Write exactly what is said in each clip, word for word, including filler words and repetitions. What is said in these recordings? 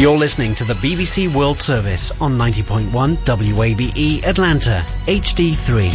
You're listening to the B B C World Service on ninety point one W A B E Atlanta, H D three.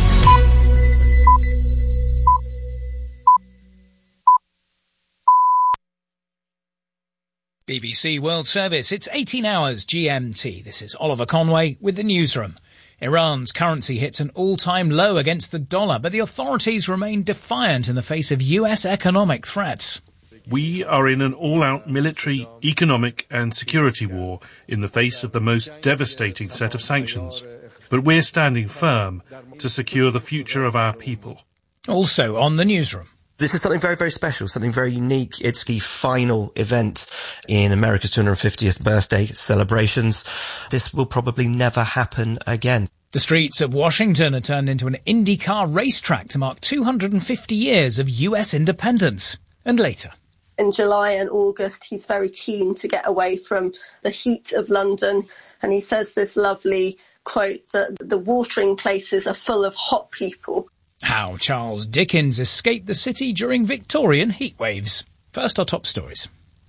B B C World Service, it's eighteen hours G M T. This is Oliver Conway with the newsroom. Iran's currency hits an all-time low against the dollar, but the authorities remain defiant in the face of U S economic threats. We are in an all-out military, economic and security war in the face of the most devastating set of sanctions. But we're standing firm to secure the future of our people. Also on the newsroom. This is something very, very special, something very unique. It's the final event in America's two hundred fiftieth birthday celebrations. This will probably never happen again. The streets of Washington are turned into an IndyCar racetrack to mark two hundred fifty years of U S independence. And later. In July and August, he's very keen to get away from the heat of London. And he says this lovely quote that the watering places are full of hot people. How Charles Dickens escaped the city during Victorian heatwaves. First, our top stories.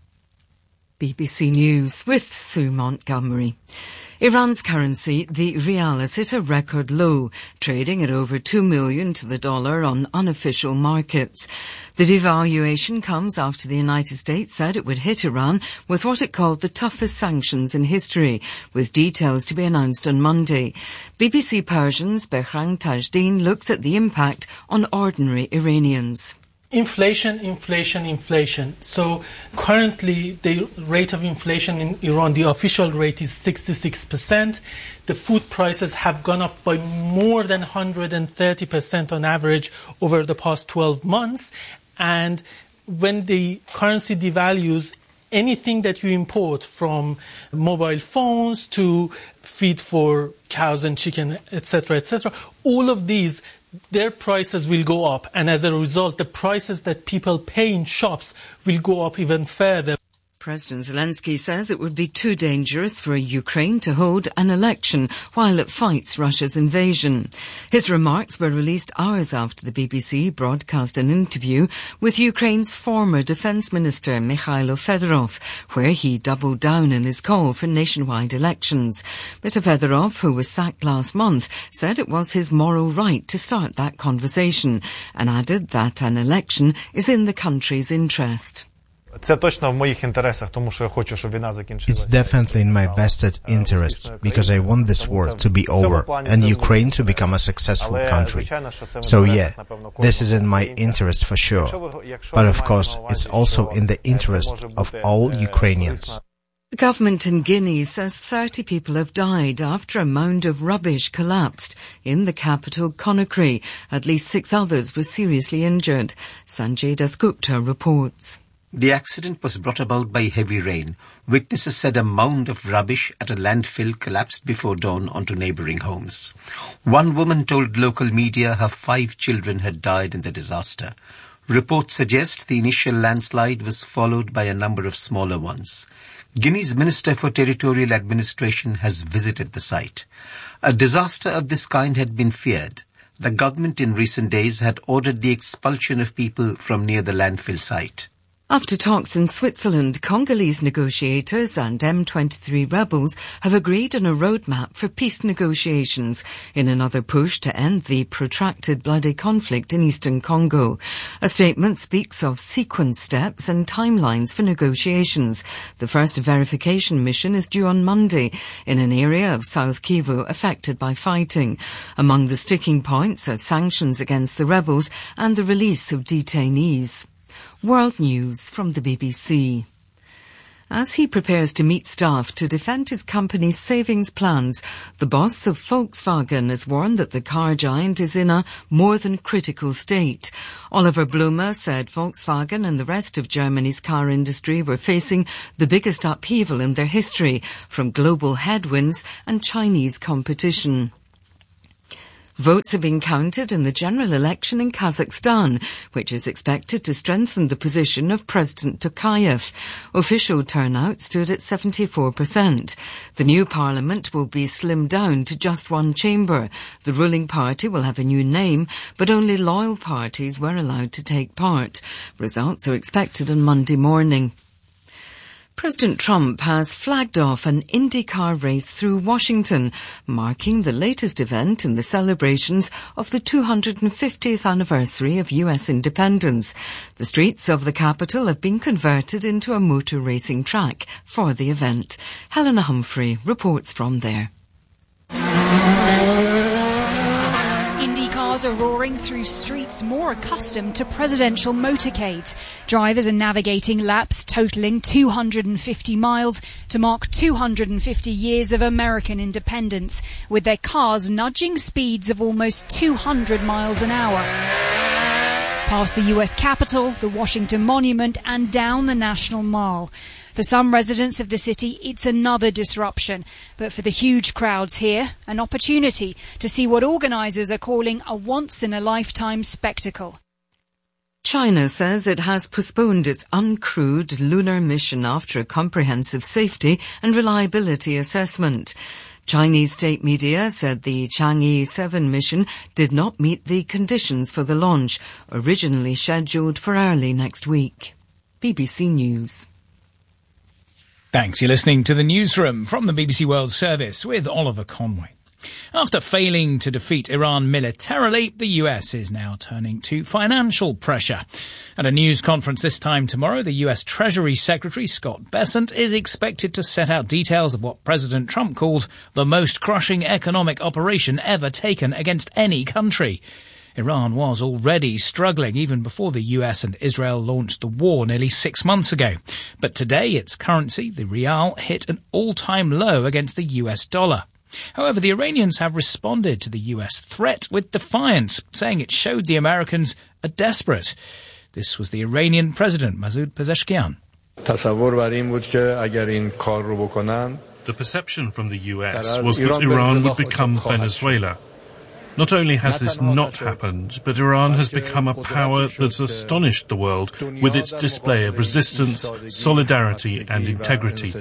B B C News with Sue Montgomery. Iran's currency, the rial, has hit a record low, trading at over two million to the dollar on unofficial markets. The devaluation comes after the United States said it would hit Iran with what it called the toughest sanctions in history, with details to be announced on Monday. B B C Persian's Behrang Tajdin looks at the impact on ordinary Iranians. Inflation, inflation, inflation. So currently the rate of inflation in Iran, the official rate is sixty-six percent. The food prices have gone up by more than one hundred thirty percent on average over the past twelve months. And when the currency devalues, anything that you import, from mobile phones to feed for cows and chicken, et cetera, et cetera, all of these, their prices will go up. And as a result, the prices that people pay in shops will go up even further. President Zelensky says it would be too dangerous for Ukraine to hold an election while it fights Russia's invasion. His remarks were released hours after the B B C broadcast an interview with Ukraine's former defense minister, Mikhailo Fedorov, where he doubled down in his call for nationwide elections. Mister Fedorov, who was sacked last month, said it was his moral right to start that conversation and added that an election is in the country's interest. It's definitely in my vested interest, because I want this war to be over and Ukraine to become a successful country. So yeah, this is in my interest for sure. But of course, it's also in the interest of all Ukrainians. The government in Guinea says thirty people have died after a mound of rubbish collapsed in the capital, Conakry. At least six others were seriously injured. Sanjay Dasgupta reports. The accident was brought about by heavy rain. Witnesses said a mound of rubbish at a landfill collapsed before dawn onto neighbouring homes. One woman told local media her five children had died in the disaster. Reports suggest the initial landslide was followed by a number of smaller ones. Guinea's Minister for Territorial Administration has visited the site. A disaster of this kind had been feared. The government in recent days had ordered the expulsion of people from near the landfill site. After talks in Switzerland, Congolese negotiators and M twenty-three rebels have agreed on a roadmap for peace negotiations in another push to end the protracted bloody conflict in eastern Congo. A statement speaks of sequence steps and timelines for negotiations. The first verification mission is due on Monday in an area of South Kivu affected by fighting. Among the sticking points are sanctions against the rebels and the release of detainees. World News from the B B C. As he prepares to meet staff to defend his company's savings plans, the boss of Volkswagen has warned that the car giant is in a more than critical state. Oliver Blume said Volkswagen and the rest of Germany's car industry were facing the biggest upheaval in their history from global headwinds and Chinese competition. Votes are being counted in the general election in Kazakhstan, which is expected to strengthen the position of President Tokayev. Official turnout stood at seventy-four percent. The new parliament will be slimmed down to just one chamber. The ruling party will have a new name, but only loyal parties were allowed to take part. Results are expected on Monday morning. President Trump has flagged off an IndyCar race through Washington, marking the latest event in the celebrations of the two hundred fiftieth anniversary of U S independence. The streets of the capital have been converted into a motor racing track for the event. Helena Humphrey reports from there. Cars are roaring through streets more accustomed to presidential motorcades. Drivers are navigating laps totaling two hundred fifty miles to mark two hundred fifty years of American independence, with their cars nudging speeds of almost two hundred miles an hour. Past the U S Capitol, the Washington Monument, and down the National Mall. For some residents of the city, it's another disruption. But for the huge crowds here, an opportunity to see what organisers are calling a once-in-a-lifetime spectacle. China says it has postponed its uncrewed lunar mission after a comprehensive safety and reliability assessment. Chinese state media said the Chang'e seven mission did not meet the conditions for the launch, originally scheduled for early next week. B B C News. Thanks. You're listening to the Newsroom from the B B C World Service with Oliver Conway. After failing to defeat Iran militarily, the U S is now turning to financial pressure. At a news conference this time tomorrow, the U S Treasury Secretary Scott Bessent is expected to set out details of what President Trump called the most crushing economic operation ever taken against any country. Iran was already struggling even before the U S and Israel launched the war nearly six months ago. But today its currency, the rial, hit an all-time low against the U S dollar. However, the Iranians have responded to the U S threat with defiance, saying it showed the Americans are desperate. This was the Iranian President, Masoud Pezeshkian. The perception from the U S was that Iran would become Venezuela. Not only has this not happened, but Iran has become a power that's astonished the world with its display of resistance, solidarity and integrity.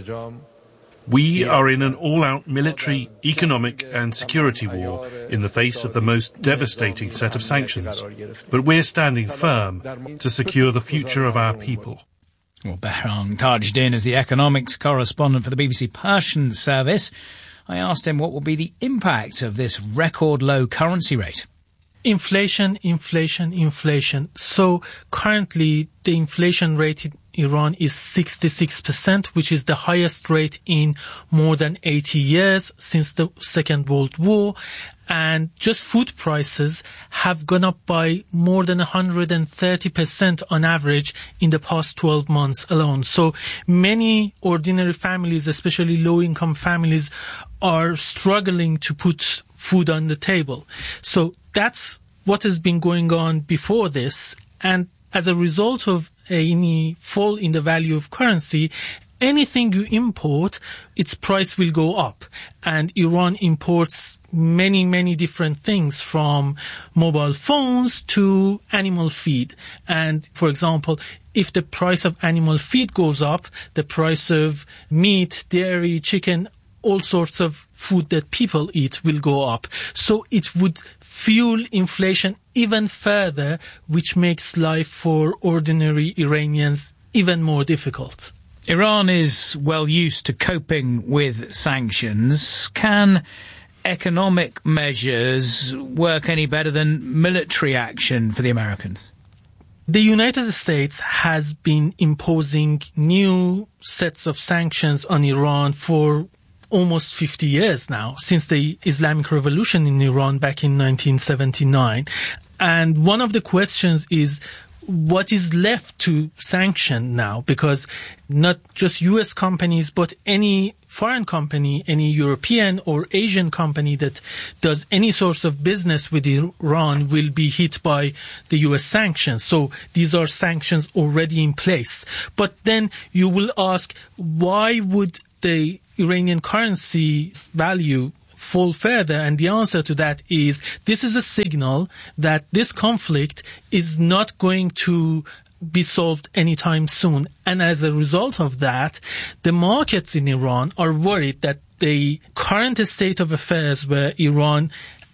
We are in an all-out military, economic and security war in the face of the most devastating set of sanctions. But we're standing firm to secure the future of our people. Well, Behram Tajuddin is the economics correspondent for the B B C Persian service. I asked him what will be the impact of this record low currency rate. Inflation, inflation, inflation. So currently the inflation rate in Iran is sixty-six percent, which is the highest rate in more than eighty years since the Second World War. And just food prices have gone up by more than one hundred thirty percent on average in the past twelve months alone. So many ordinary families, especially low-income families, are struggling to put food on the table. So that's what has been going on before this. And as a result of any fall in the value of currency, anything you import, its price will go up. And Iran imports many, many different things, from mobile phones to animal feed. And for example, if the price of animal feed goes up, the price of meat, dairy, chicken, all sorts of food that people eat will go up. So it would fuel inflation even further, which makes life for ordinary Iranians even more difficult. Iran is well used to coping with sanctions. Can economic measures work any better than military action for the Americans? The United States has been imposing new sets of sanctions on Iran for almost fifty years now, since the Islamic Revolution in Iran back in nineteen seventy-nine. And one of the questions is, what is left to sanction now? Because not just U S companies, but any foreign company, any European or Asian company that does any sorts of business with Iran will be hit by the U S sanctions. So these are sanctions already in place. But then you will ask, why would the Iranian currency value fall further? And the answer to that is, this is a signal that this conflict is not going to be solved anytime soon. And as a result of that, the markets in Iran are worried that the current state of affairs, where Iran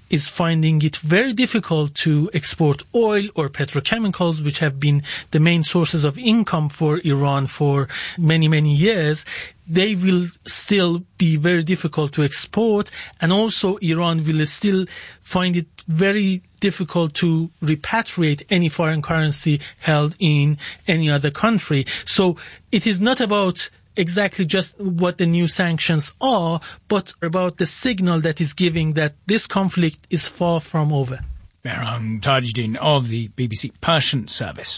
is finding it very difficult to export oil or petrochemicals, which have been the main sources of income for Iran for many, many years. They will still be very difficult to export, and also Iran will still find it very difficult to repatriate any foreign currency held in any other country. So it is not about exactly just what the new sanctions are, but about the signal that is giving that this conflict is far from over. Mehran Tajuddin of the B B C Persian service.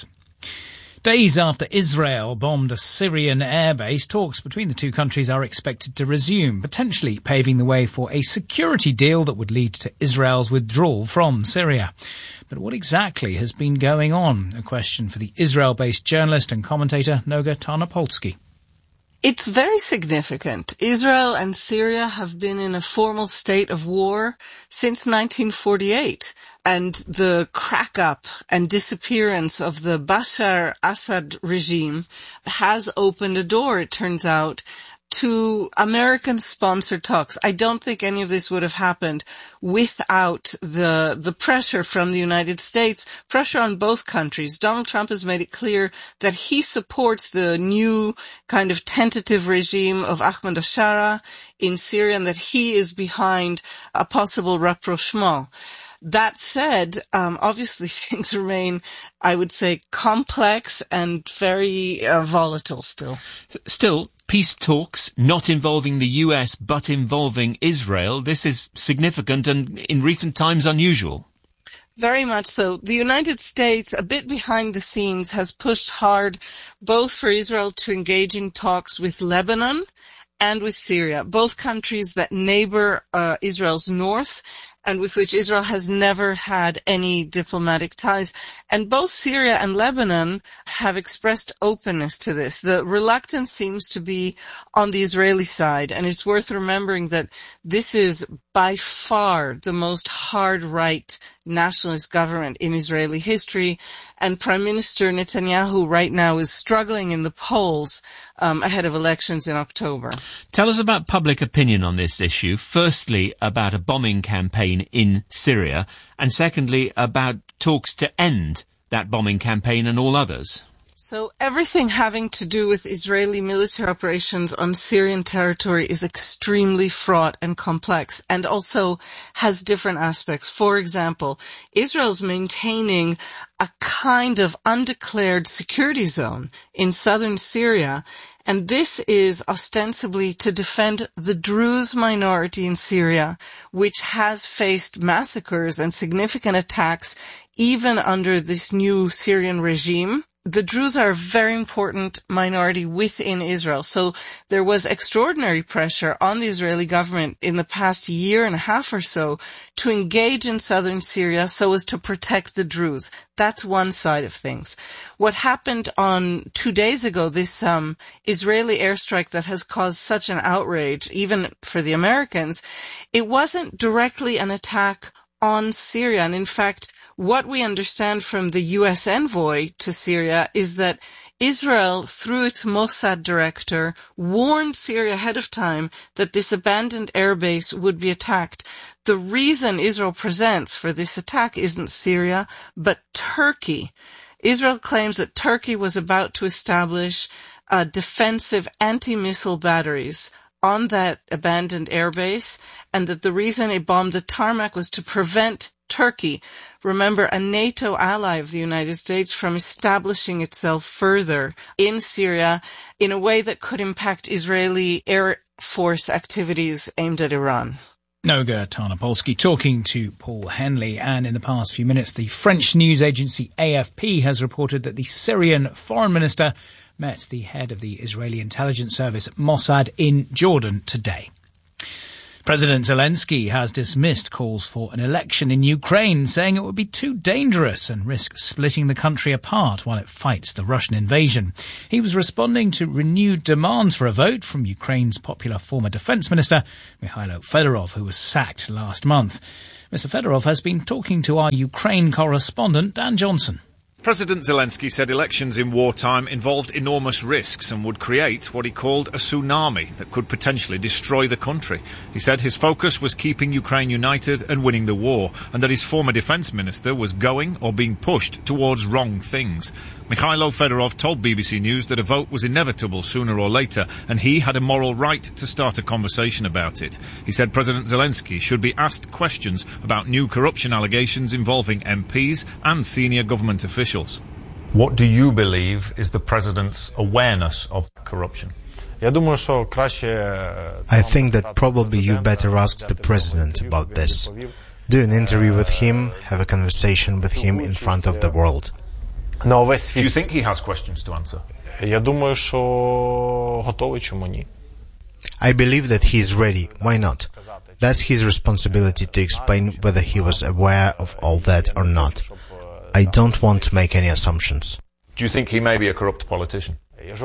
Days after Israel bombed a Syrian airbase, talks between the two countries are expected to resume, potentially paving the way for a security deal that would lead to Israel's withdrawal from Syria. But what exactly has been going on? A question for the Israel-based journalist and commentator Noga Tarnopolsky. It's very significant. Israel and Syria have been in a formal state of war since nineteen forty-eight. And the crack-up and disappearance of the Bashar Assad regime has opened a door, it turns out, to American-sponsored talks. I don't think any of this would have happened without the the pressure from the United States, pressure on both countries. Donald Trump has made it clear that he supports the new kind of tentative regime of Ahmed al-Shara in Syria and that he is behind a possible rapprochement. That said, um, obviously things remain, I would say, complex and very uh, volatile still. Still, peace talks not involving the U S but involving Israel, this is significant and in recent times unusual. Very much so. The United States, a bit behind the scenes, has pushed hard both for Israel to engage in talks with Lebanon and with Syria, both countries that neighbor uh, Israel's north and with which Israel has never had any diplomatic ties. And both Syria and Lebanon have expressed openness to this. The reluctance seems to be on the Israeli side, and it's worth remembering that this is by far the most hard-right nationalist government in Israeli history, and Prime Minister Netanyahu right now is struggling in the polls um, ahead of elections in October. Tell us about public opinion on this issue. Firstly, about a bombing campaign in Syria, and secondly, about talks to end that bombing campaign and all others. So everything having to do with Israeli military operations on Syrian territory is extremely fraught and complex, and also has different aspects. For example, Israel's maintaining a kind of undeclared security zone in southern Syria, and this is ostensibly to defend the Druze minority in Syria, which has faced massacres and significant attacks even under this new Syrian regime. The Druze are a very important minority within Israel. So there was extraordinary pressure on the Israeli government in the past year and a half or so to engage in southern Syria so as to protect the Druze. That's one side of things. What happened on two days ago, this um, Israeli airstrike that has caused such an outrage, even for the Americans, it wasn't directly an attack on Syria. And in fact, what we understand from the U S envoy to Syria is that Israel, through its Mossad director, warned Syria ahead of time that this abandoned airbase would be attacked. The reason Israel presents for this attack isn't Syria, but Turkey. Israel claims that Turkey was about to establish uh, defensive anti-missile batteries on that abandoned airbase, and that the reason it bombed the tarmac was to prevent Turkey, remember, a NATO ally of the United States, from establishing itself further in Syria in a way that could impact Israeli Air Force activities aimed at Iran. Noga Tarnopolsky talking to Paul Henley. And in the past few minutes, the French news agency A F P has reported that the Syrian foreign minister met the head of the Israeli intelligence service Mossad in Jordan today. President Zelensky has dismissed calls for an election in Ukraine, saying it would be too dangerous and risk splitting the country apart while it fights the Russian invasion. He was responding to renewed demands for a vote from Ukraine's popular former defense minister, Mikhailo Fedorov, who was sacked last month. Mister Fedorov has been talking to our Ukraine correspondent, Dan Johnson. President Zelensky said elections in wartime involved enormous risks and would create what he called a tsunami that could potentially destroy the country. He said his focus was keeping Ukraine united and winning the war, and that his former defence minister was going or being pushed towards wrong things. Mikhailo Fedorov told B B C News that a vote was inevitable sooner or later, and he had a moral right to start a conversation about it. He said President Zelensky should be asked questions about new corruption allegations involving M Ps and senior government officials. What do you believe is the President's awareness of corruption? I think that probably you better ask the President about this. Do an interview with him, have a conversation with him in front of the world. Do you think he has questions to answer? I believe that he is ready. Why not? That's his responsibility to explain whether he was aware of all that or not. I don't want to make any assumptions. Do you think he may be a corrupt politician?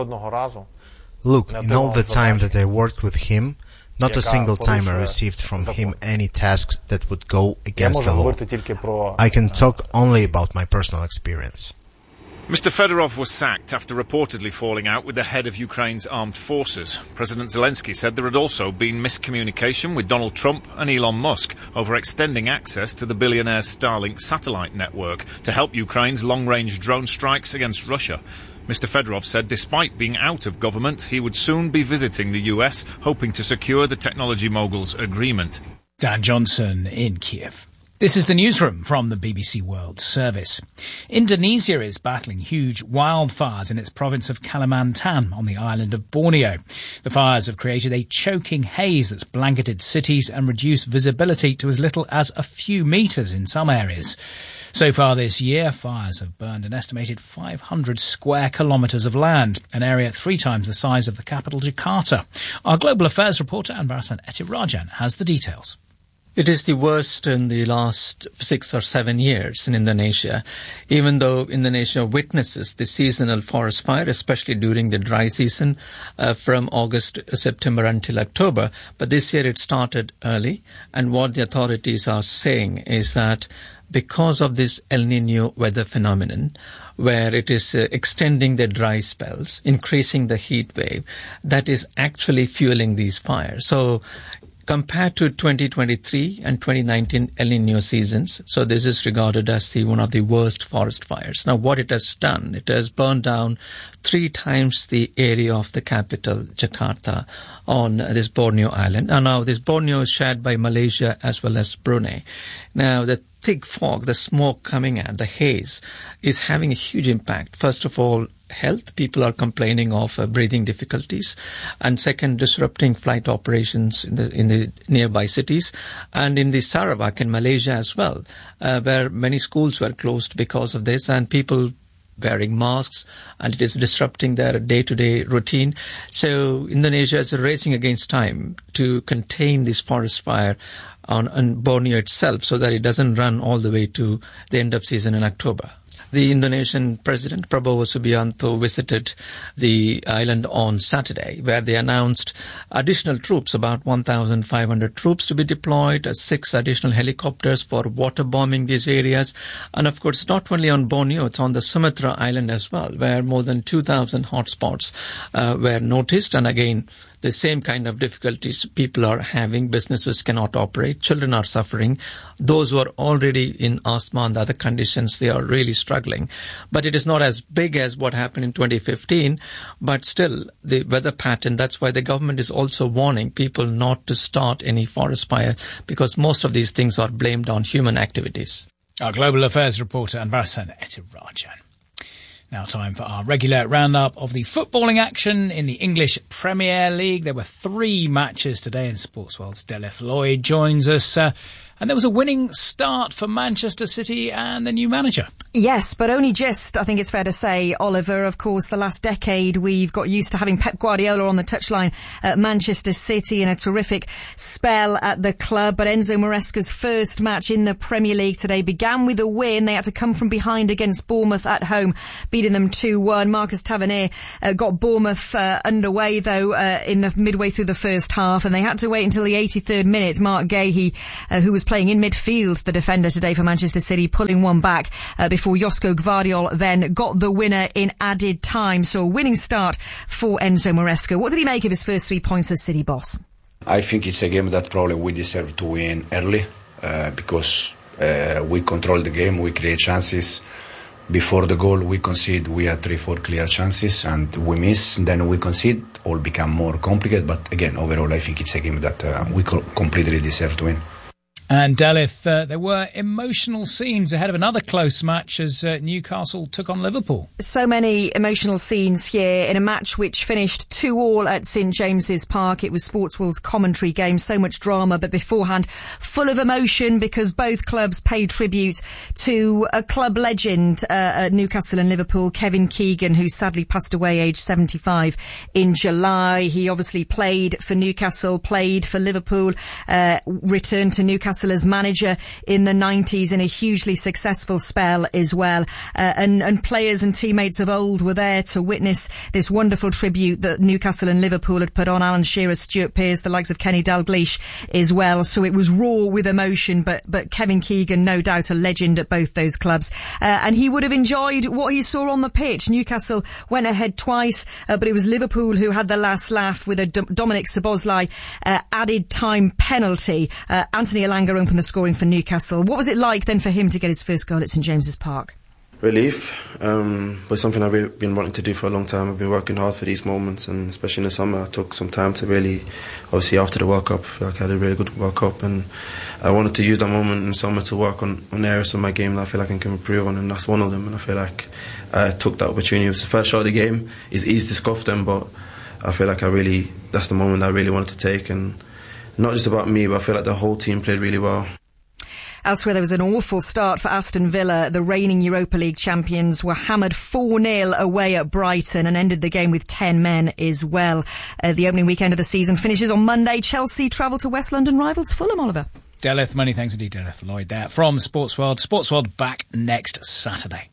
Look, in all the time that I worked with him, not a single time I received from him any tasks that would go against the law. I can talk only about my personal experience. Mister Fedorov was sacked after reportedly falling out with the head of Ukraine's armed forces. President Zelensky said there had also been miscommunication with Donald Trump and Elon Musk over extending access to the billionaire's Starlink satellite network to help Ukraine's long-range drone strikes against Russia. Mister Fedorov said despite being out of government, he would soon be visiting the U S, hoping to secure the technology mogul's agreement. Dan Johnson in Kiev. This is the newsroom from the B B C World Service. Indonesia is battling huge wildfires in its province of Kalimantan on the island of Borneo. The fires have created a choking haze that's blanketed cities and reduced visibility to as little as a few metres in some areas. So far this year, fires have burned an estimated five hundred square kilometres of land, an area three times the size of the capital, Jakarta. Our global affairs reporter, Anbarasan Etirajan, has the details. It is the worst in the last six or seven years in Indonesia, even though Indonesia witnesses the seasonal forest fire, especially during the dry season uh, from August, September until October. But this year it started early, and what the authorities are saying is that because of this El Nino weather phenomenon, where it is uh, extending the dry spells, increasing the heat wave, that is actually fueling these fires. So compared to twenty twenty-three and twenty nineteen El Nino seasons, so this is regarded as the one of the worst forest fires. Now, what it has done, it has burned down three times the area of the capital, Jakarta, on this Borneo island. And now this Borneo is shared by Malaysia as well as Brunei. Now, the thick fog, the smoke coming out, the haze, is having a huge impact. First of all, health. People are complaining of uh, breathing difficulties. And second, disrupting flight operations in the in the nearby cities. And in the Sarawak in Malaysia as well, uh, where many schools were closed because of this, and people wearing masks, and it is disrupting their day-to-day routine. So Indonesia is racing against time to contain this forest fire on, on Borneo itself so that it doesn't run all the way to the end of season in October. The Indonesian President Prabowo Subianto visited the island on Saturday, where they announced additional troops, about one thousand five hundred troops to be deployed, uh, six additional helicopters for water bombing these areas. And of course, not only on Borneo, it's on the Sumatra Island as well, where more than two thousand hotspots uh, were noticed. And again, the same kind of difficulties people are having. Businesses cannot operate. Children are suffering. Those who are already in asthma and other conditions, they are really struggling. But it is not as big as what happened in twenty fifteen. But still, the weather pattern, that's why the government is also warning people not to start any forest fire, because most of these things are blamed on human activities. Our global affairs reporter, Anbarasan Etirajan. Now time for our regular roundup of the footballing action in the English Premier League. There were three matches today, and Sportsworld's Deleth Lloyd joins us. Uh, and there was a winning start for Manchester City and the new manager. Yes, but only just, I think it's fair to say, Oliver. Of course, the last decade we've got used to having Pep Guardiola on the touchline at Manchester City in a terrific spell at the club. But Enzo Maresca's first match in the Premier League today began with a win. They had to come from behind against Bournemouth at home, beating them two one. Marcus Tavernier uh, got Bournemouth uh, underway, though, uh, in the midway through the first half, and they had to wait until the eighty-third minute. Mark Gahey, uh, who was playing in midfield, the defender today for Manchester City, pulling one back uh, before Josko Gvardiol then got the winner in added time. So a winning start for Enzo Maresca. What did he make of his first three points as City boss? I think it's a game that probably we deserve to win early uh, because uh, we control the game, we create chances. Before the goal we concede, we had three, four clear chances and we miss, then we concede, all become more complicated. But again, overall I think it's a game that uh, we co- completely deserve to win. And Delith, uh, there were emotional scenes ahead of another close match as uh, Newcastle took on Liverpool. So many emotional scenes here in a match which finished two all at St James's Park. It was Sportsworld's commentary game, so much drama, but beforehand full of emotion because both clubs paid tribute to a club legend uh, at Newcastle and Liverpool, Kevin Keegan, who sadly passed away aged seventy-five in July. He obviously played for Newcastle, played for Liverpool, uh, returned to Newcastle as manager in the nineties in a hugely successful spell as well. Uh, and, and players and teammates of old were there to witness this wonderful tribute that Newcastle and Liverpool had put on. Alan Shearer, Stuart Pearce, the likes of Kenny Dalglish as well. So it was raw with emotion, but, but Kevin Keegan, no doubt a legend at both those clubs. Uh, and he would have enjoyed what he saw on the pitch. Newcastle went ahead twice, uh, but it was Liverpool who had the last laugh with a D- Dominic Szoboszlai uh, added time penalty. Uh, Anthony Elanga opened the scoring for Newcastle. What was it like then for him to get his first goal at St James's Park? Relief, um, but something I've been wanting to do for a long time. I've been working hard for these moments, and especially in the summer I took some time to really, obviously after the World Cup, I feel like I had a really good World Cup, and I wanted to use that moment in the summer to work on, on areas of my game that I feel like I can improve on, and that's one of them. And I feel like I took that opportunity. It was the first shot of the game. It's easy to scoff them, but I feel like I really, that's the moment I really wanted to take, and not just about me, but I feel like the whole team played really well. Elsewhere, there was an awful start for Aston Villa. The reigning Europa League champions were hammered four nil away at Brighton and ended the game with ten men as well. Uh, the opening weekend of the season finishes on Monday. Chelsea travel to West London rivals Fulham, Oliver. Delith, many thanks indeed, Delith Lloyd there from Sportsworld. Sportsworld back next Saturday.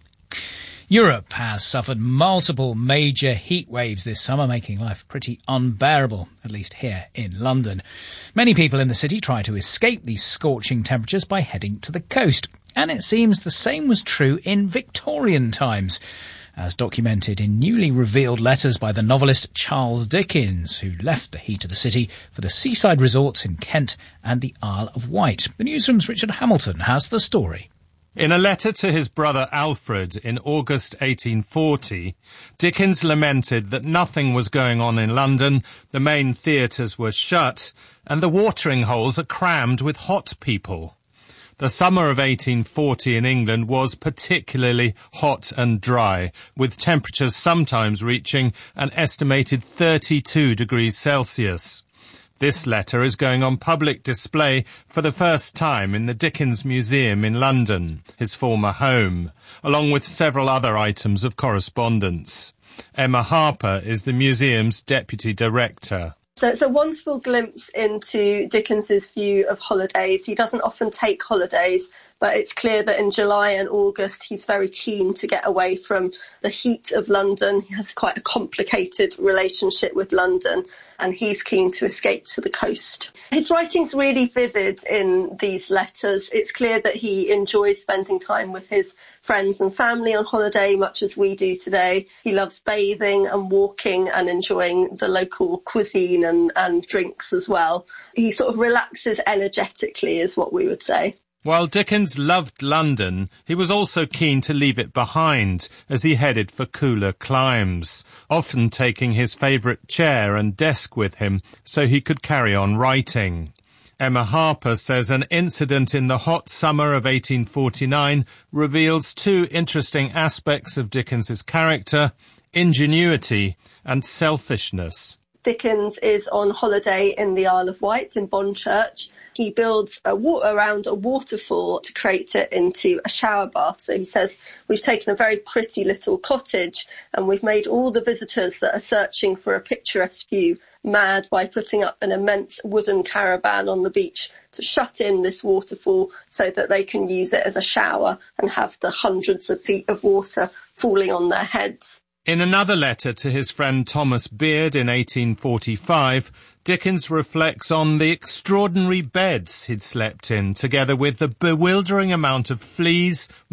Europe has suffered multiple major heat waves this summer, making life pretty unbearable, at least here in London. Many people in the city try to escape these scorching temperatures by heading to the coast. And it seems the same was true in Victorian times, as documented in newly revealed letters by the novelist Charles Dickens, who left the heat of the city for the seaside resorts in Kent and the Isle of Wight. The newsroom's Richard Hamilton has the story. In a letter to his brother Alfred in August eighteen forty, Dickens lamented that nothing was going on in London, the main theatres were shut, and the watering holes are crammed with hot people. The summer of eighteen forty in England was particularly hot and dry, with temperatures sometimes reaching an estimated thirty-two degrees Celsius. This letter is going on public display for the first time in the Dickens Museum in London, his former home, along with several other items of correspondence. Emma Harper is the museum's deputy director. So it's a wonderful glimpse into Dickens's view of holidays. He doesn't often take holidays, but it's clear that in July and August he's very keen to get away from the heat of London. He has quite a complicated relationship with London, and he's keen to escape to the coast. His writing's really vivid in these letters. It's clear that he enjoys spending time with his friends and family on holiday, much as we do today. He loves bathing and walking and enjoying the local cuisine and, and drinks as well. He sort of relaxes energetically, is what we would say. While Dickens loved London, he was also keen to leave it behind as he headed for cooler climes, often taking his favourite chair and desk with him so he could carry on writing. Emma Harper says an incident in the hot summer of eighteen forty-nine reveals two interesting aspects of Dickens's character: ingenuity and selfishness. Dickens is on holiday in the Isle of Wight in Bonchurch. He builds a wa- around a waterfall to create it into a shower bath. So he says, we've taken a very pretty little cottage and we've made all the visitors that are searching for a picturesque view mad by putting up an immense wooden caravan on the beach to shut in this waterfall so that they can use it as a shower and have the hundreds of feet of water falling on their heads. In another letter to his friend Thomas Beard in eighteen forty-five, Dickens reflects on the extraordinary beds he'd slept in, together with the bewildering amount of fleas,